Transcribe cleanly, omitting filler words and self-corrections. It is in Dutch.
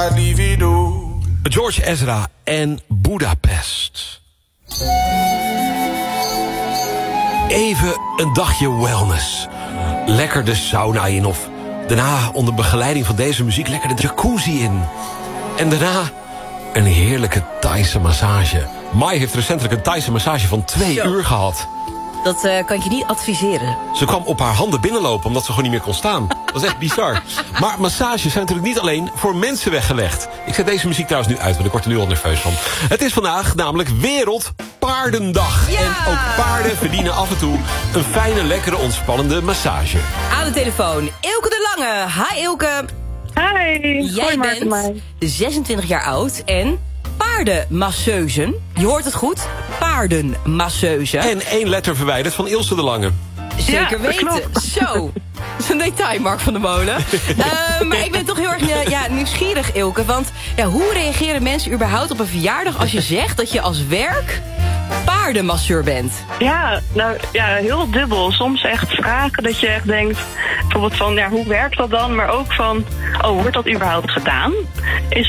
George Ezra en Budapest. Even een dagje wellness. Lekker de sauna in of daarna onder begeleiding van deze muziek lekker de jacuzzi in. En daarna een heerlijke Thaise massage. Mai heeft recentelijk een Thaise massage van 2 uur gehad. Dat kan ik je niet adviseren. Ze kwam op haar handen binnenlopen omdat ze gewoon niet meer kon staan. Dat is echt bizar. Maar massages zijn natuurlijk niet alleen voor mensen weggelegd. Ik zet deze muziek trouwens nu uit, want ik word er nu al nerveus van. Het is vandaag namelijk Wereldpaardendag. Ja! En ook paarden verdienen af en toe een fijne, lekkere, ontspannende massage. Aan de telefoon, Ilke de Lange. Hi Ilke. Hi. Jij bent 26 jaar oud en paardenmasseuse. Je hoort het goed, paardenmasseuse. En 1 letter verwijderd van Ilse de Lange. Zeker Ja, weten. klopt. Zo. Dat is een detail, Mark van der Molen. Maar ik ben toch heel erg nieuwsgierig, Ilke. Want hoe reageren mensen überhaupt op een verjaardag als je zegt dat je als werk paardenmasseur bent? Ja, nou ja, heel dubbel. Soms echt vragen dat je echt denkt, bijvoorbeeld van, ja, hoe werkt dat dan? Maar ook van, oh, wordt dat überhaupt gedaan? Is